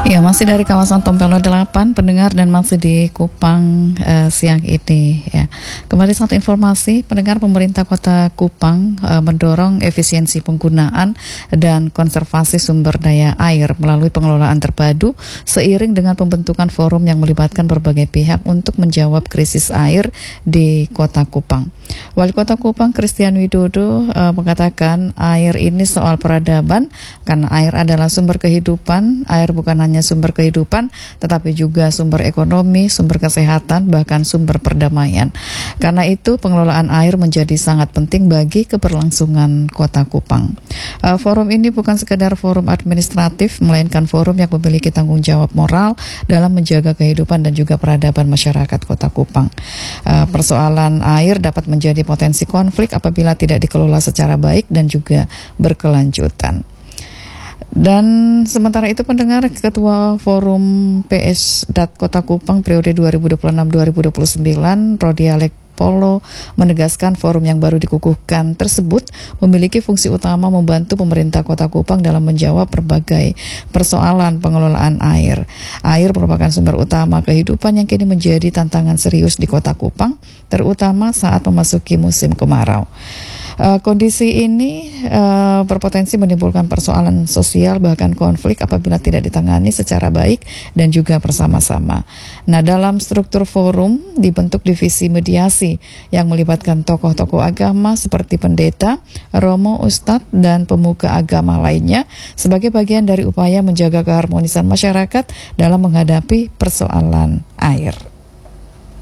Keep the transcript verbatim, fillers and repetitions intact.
Ya, masih dari kawasan Tompelo delapan, pendengar, dan masih di Kupang uh, siang ini ya. Kembali satu informasi, pendengar, pemerintah Kota Kupang uh, mendorong efisiensi penggunaan dan konservasi sumber daya air melalui pengelolaan terpadu seiring dengan pembentukan forum yang melibatkan berbagai pihak untuk menjawab krisis air di Kota Kupang. Wali Kota Kupang Christian Widodo uh, mengatakan air ini soal peradaban, karena air adalah sumber kehidupan. Air bukan hanya sumber kehidupan, tetapi juga sumber ekonomi, sumber kesehatan, bahkan sumber perdamaian. Karena itu pengelolaan air menjadi sangat penting bagi keberlangsungan Kota Kupang. Uh, forum ini bukan sekedar forum administratif, melainkan forum yang memiliki tanggung jawab moral dalam menjaga kehidupan dan juga peradaban masyarakat Kota Kupang. Uh, persoalan air dapat menjadi potensi konflik apabila tidak dikelola secara baik dan juga berkelanjutan. Dan sementara itu, pendengar, Ketua Forum P S D A T Kota Kupang periode dua ribu dua puluh enam sampai dua ribu dua puluh sembilan, Rodi Alek Polo, menegaskan forum yang baru dikukuhkan tersebut memiliki fungsi utama membantu pemerintah Kota Kupang dalam menjawab berbagai persoalan pengelolaan air. Air merupakan sumber utama kehidupan yang kini menjadi tantangan serius di Kota Kupang, terutama saat memasuki musim kemarau. Uh, kondisi ini uh, berpotensi menimbulkan persoalan sosial, bahkan konflik apabila tidak ditangani secara baik dan juga bersama-sama. Nah, dalam struktur forum dibentuk divisi mediasi yang melibatkan tokoh-tokoh agama seperti pendeta, romo, ustadz, dan pemuka agama lainnya sebagai bagian dari upaya menjaga keharmonisan masyarakat dalam menghadapi persoalan air.